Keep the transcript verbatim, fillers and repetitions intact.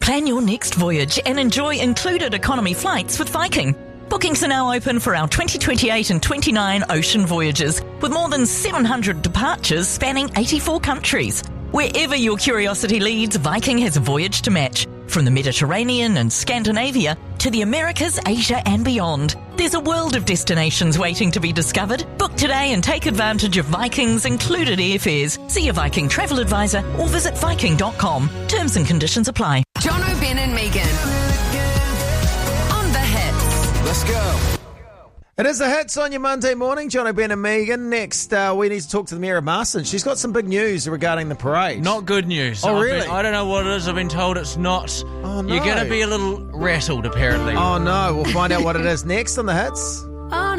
Plan your next voyage and enjoy included economy flights with Viking. Bookings are now open for our twenty twenty-eight and twenty-nine ocean voyages, with more than seven hundred departures spanning eighty-four countries. Wherever your curiosity leads, Viking has a voyage to match. From the Mediterranean and Scandinavia to the Americas, Asia and beyond. There's a world of destinations waiting to be discovered. Book today and take advantage of Viking's included airfares. See your Viking travel advisor or visit viking dot com. Terms and conditions apply. Jono, Ben and Megan. On the hits. Let's go. It is the hits on your Monday morning. Jono, Ben and Megan. Next, uh, we need to talk to the Mayor of Marston. She's got some big news regarding the parade. Not good news. Oh, I've really? Been, I don't know what it is. I've been told it's not. Oh, no. You're going to be a little rattled, apparently. Oh, no. We'll find out what it is next on the hits.